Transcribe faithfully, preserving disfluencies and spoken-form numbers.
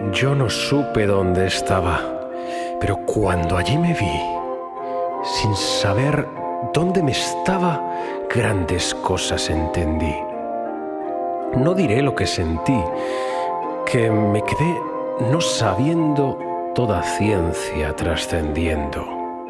Yo no supe dónde estaba, pero cuando allí me vi, sin saber dónde me estaba, grandes cosas entendí. No diré lo que sentí, que me quedé no sabiendo, toda ciencia trascendiendo.